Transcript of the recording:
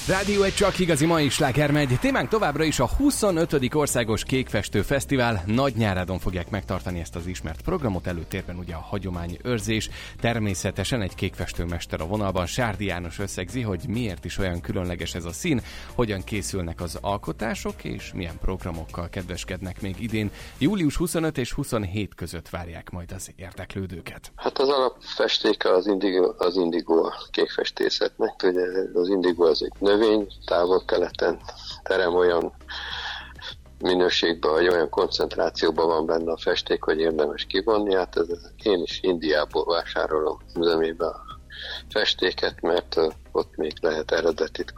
Rádió egy csak igazi mai sláger megy. Témánk továbbra is a 25. Országos Kékfestő Fesztivál. Nagynyárádon fogják megtartani ezt az ismert programot. Előtérben ugye a hagyományőrzés. Természetesen egy kékfestőmester a vonalban. Sárdi János összegzi, hogy miért is olyan különleges ez a szín, hogyan készülnek az alkotások, és milyen programokkal kedveskednek még idén. Július 25 és 27 között várják majd az érdeklődőket. Hát az alapfestéke az indigo a kékfestészetnek. Ugye az indigo az egy növény, távol-keleten terem olyan minőségben, vagy olyan koncentrációban van benne a festék, hogy érdemes kivonni. Hát én is Indiából vásárolom üzemébe a festéket, mert ott még lehet eredetit